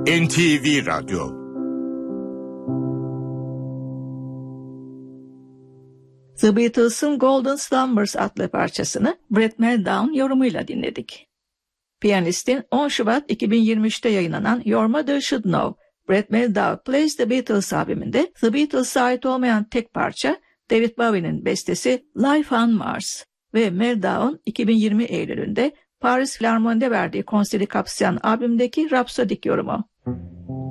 NTV Radyo. The Beatles'ın Golden Slumbers adlı parçasını Brett Meldau'nun yorumuyla dinledik. Piyanistin 10 Şubat 2023'te yayınlanan Your Mother Should Know, Brett Meldau Plays the Beatles albümünde The Beatles'a ait olmayan tek parça David Bowie'nin bestesi Life on Mars ve Meldau'nun 2020 Eylül'ünde Paris Filarmoni'de verdiği konseri kapsayan albümdeki Rhapsodic yorumu.